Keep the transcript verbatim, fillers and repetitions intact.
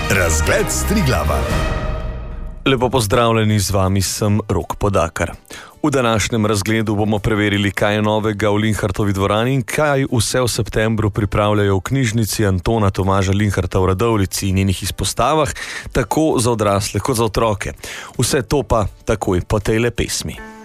Razgled Striglava. Lepo pozdravljeni, z vami sem Rok Podakar. V današnjem razgledu bomo preverili, kaj je novega v Linhartovi dvorani in kaj vse v septembru pripravljajo v knjižnici Antona Tomaža Linharta v Radovljici in njenih izpostavah, tako za odrasle kot za otroke. Vse to pa takoj po tejle pesmi.